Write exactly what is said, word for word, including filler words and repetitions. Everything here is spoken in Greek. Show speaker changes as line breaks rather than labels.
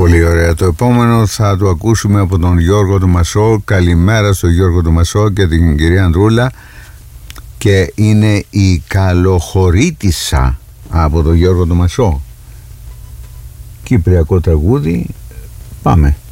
Πολύ ωραία. Το επόμενο θα το ακούσουμε από τον Γιώργο του Μασό. Καλημέρα στον Γιώργο του Μασό και την κυρία Ανδρούλα. Και είναι η Καλοχωρήτισσα από τον Γιώργο του Μασό. Κυπριακό τραγούδι. Πάμε.